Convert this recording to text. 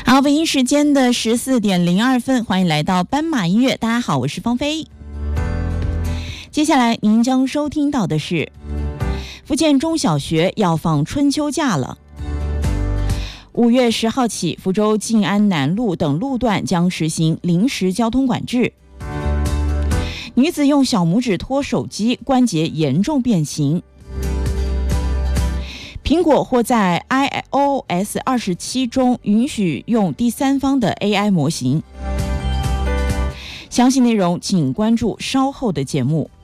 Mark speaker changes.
Speaker 1: 好，北京时间的14:02，欢迎来到斑马音乐。大家好，我是芳菲。接下来您将收听到的是，福建中小学要放春秋假了。5月10号起，福州静安南路等路段将实行临时交通管制。女子用小拇指托手机，关节严重变形。苹果或在 iOS 27中允许用第三方的 AI 模型。详细内容请关注稍后的节目。